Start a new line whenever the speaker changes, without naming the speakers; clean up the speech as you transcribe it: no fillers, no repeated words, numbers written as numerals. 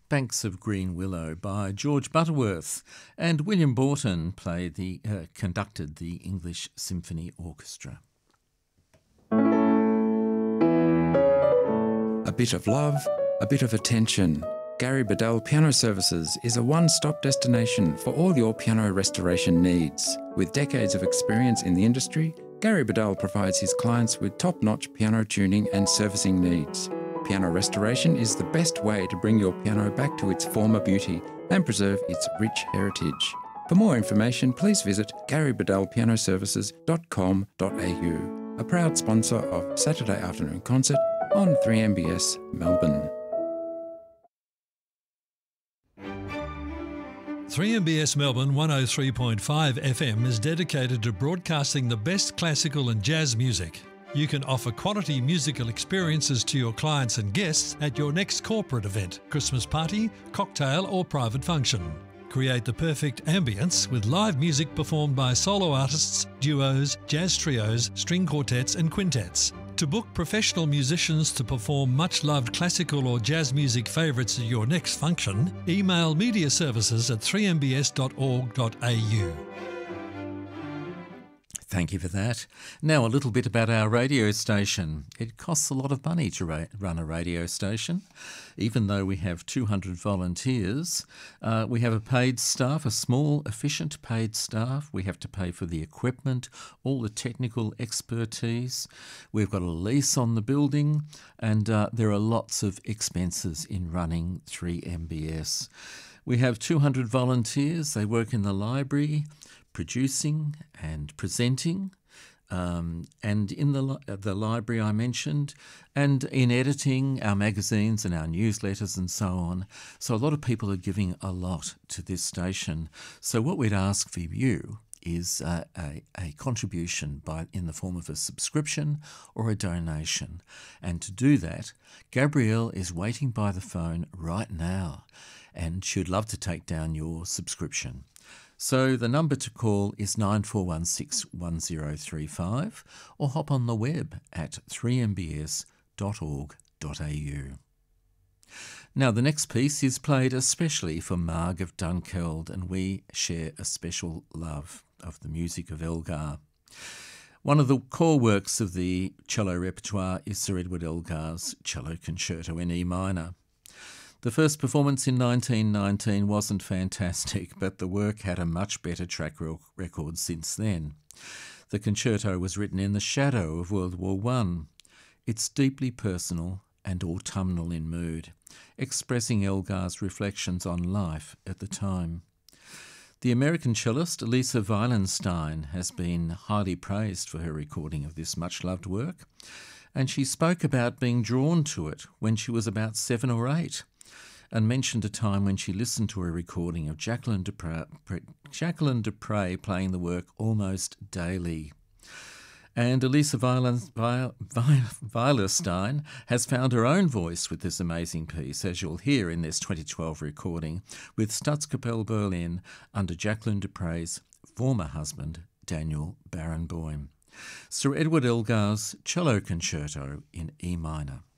Banks of Green Willow by George Butterworth, and William Borton conducted the English Symphony Orchestra.
A bit of love, a bit of attention. Gary Bedell Piano Services is a one-stop destination for all your piano restoration needs. With decades of experience in the industry, Gary Bedell provides his clients with top-notch piano tuning and servicing needs. Piano restoration is the best way to bring your piano back to its former beauty and preserve its rich heritage. For more information, please visit garybedellpianoservices.com.au, a proud sponsor of Saturday Afternoon Concert on 3MBS Melbourne.
3MBS Melbourne 103.5 FM is dedicated to broadcasting the best classical and jazz music. You can offer quality musical experiences to your clients and guests at your next corporate event, Christmas party, cocktail or private function. Create the perfect ambience with live music performed by solo artists, duos, jazz trios, string quartets and quintets. To book professional musicians to perform much-loved classical or jazz music favourites at your next function, email mediaservices@3mbs.org.au.
Thank you for that. Now a little bit about our radio station. It costs a lot of money to run a radio station. Even though we have 200 volunteers, we have a paid staff, a small, efficient paid staff. We have to pay for the equipment, all the technical expertise. We've got a lease on the building, and there are lots of expenses in running 3MBS. We have 200 volunteers. They work in the library, producing and presenting, and in the library I mentioned, and in editing our magazines and our newsletters and so on. So a lot of people are giving a lot to this station. So what we'd ask for you is a contribution in the form of a subscription or a donation. And to do that, Gabrielle is waiting by the phone right now, and she'd love to take down your subscription. So the number to call is 94161035 or hop on the web at 3mbs.org.au. Now the next piece is played especially for Marg of Dunkeld, and we share a special love of the music of Elgar. One of the core works of the cello repertoire is Sir Edward Elgar's Cello Concerto in E minor. The first performance in 1919 wasn't fantastic, but the work had a much better track record since then. The concerto was written in the shadow of World War I. It's deeply personal and autumnal in mood, expressing Elgar's reflections on life at the time. The American cellist Elisa Weilenstein has been highly praised for her recording of this much-loved work, and she spoke about being drawn to it when she was about 7 or 8. And mentioned a time when she listened to a recording of Jacqueline du Pré playing the work almost daily. And Elisa Weilenstein has found her own voice with this amazing piece, as you'll hear in this 2012 recording, with Staatskapelle Berlin under Jacqueline du Pré's former husband, Daniel Barenboim. Sir Edward Elgar's Cello Concerto in E minor.